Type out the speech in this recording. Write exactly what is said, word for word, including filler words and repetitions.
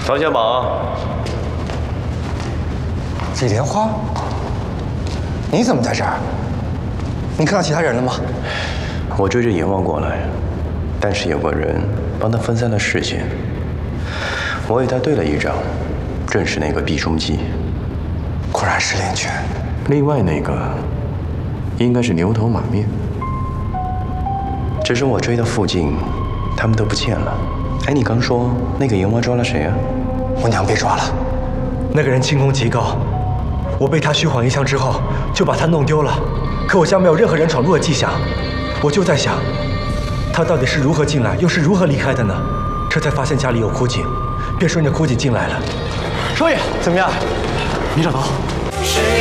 方小宝， 李莲花，你怎么在这儿？你看到其他人了吗？ 我追着阎王过来，但是有个人帮他分散了视线。我为他对了一掌，正是那个毕中基。 果然是练拳。 另外那个，应该是牛头马面。只是我追到附近，他们都不见了。哎，你刚说那个阎王抓了谁啊？ 我娘被抓了。那个人轻功极高，我被他虚晃一枪之后，就把他弄丢了。可我家没有任何人闯入的迹象，我就在想，他到底是如何进来，又是如何离开的呢？这才发现家里有枯井，便顺着枯井进来了。 少爷， 怎么样？ 没找到。